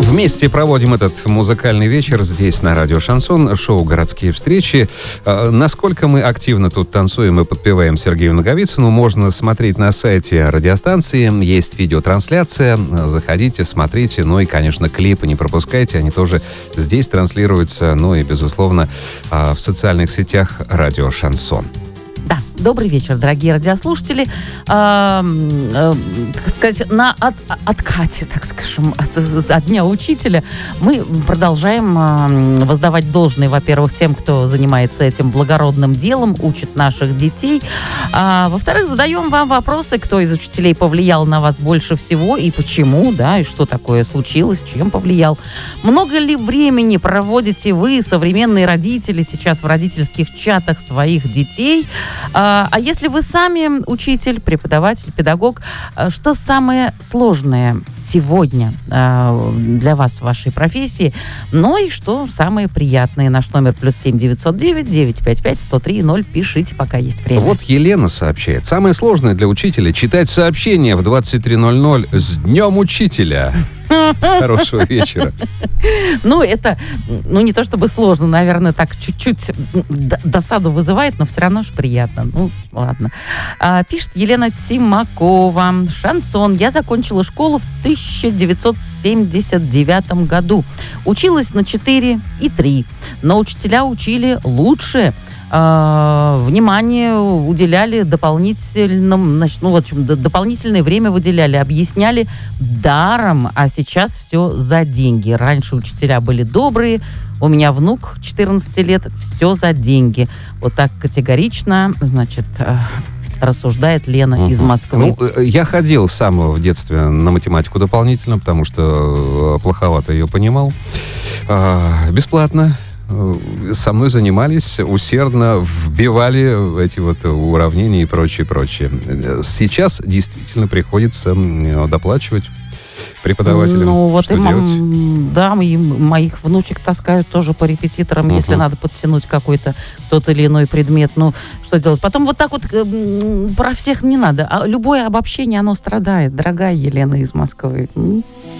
Вместе проводим этот музыкальный вечер здесь, на радио «Шансон», шоу «Городские встречи». Насколько мы активно тут танцуем и подпеваем Сергею Наговицыну, можно смотреть на сайте радиостанции. Есть видеотрансляция. Заходите, смотрите. Ну и, конечно, клипы не пропускайте. Они тоже здесь транслируются. Ну и, безусловно, в социальных сетях радио «Шансон». Да, добрый вечер, дорогие радиослушатели. Так сказать, на откате, так скажем, от Дня Учителя мы продолжаем воздавать должное, во-первых, тем, кто занимается этим благородным делом, учит наших детей. Во-вторых, задаем вам вопросы, кто из учителей повлиял на вас больше всего и почему, да, и что такое случилось, чем повлиял. Много ли времени проводите вы, современные родители, сейчас в родительских чатах своих детей? А если вы сами учитель, преподаватель, педагог, что самое сложное сегодня для вас в вашей профессии? Ну и что самое приятное? Наш номер +7 909 955 103 0. Пишите, пока есть время. Вот Елена сообщает. Самое сложное для учителя — читать сообщения в 23:00 «С Днем Учителя». Хорошего вечера. Ну, это, не то чтобы сложно, наверное, так чуть-чуть досаду вызывает, но все равно же приятно. Ну, ладно. Пишет Елена Тимакова. Шансон. Я закончила школу в 1979 году. Училась на 4 и 3, но учителя учили лучше. Внимание уделяли дополнительное время выделяли, объясняли даром, а сейчас все за деньги. Раньше учителя были добрые, у меня внук 14 лет, все за деньги. Вот так категорично, значит, рассуждает Лена из Москвы. Ну, я ходил сам в детстве на математику дополнительно, потому что плоховато ее понимал. Бесплатно. Со мной занимались, усердно вбивали эти вот уравнения и прочее. Сейчас действительно приходится доплачивать преподавателям. Ну, вот что и делать? Да, и моих внучек таскают тоже по репетиторам, если надо подтянуть какой-то тот или иной предмет. Ну, что делать? Потом вот так вот про всех не надо. Любое обобщение, оно страдает. Дорогая Елена из Москвы.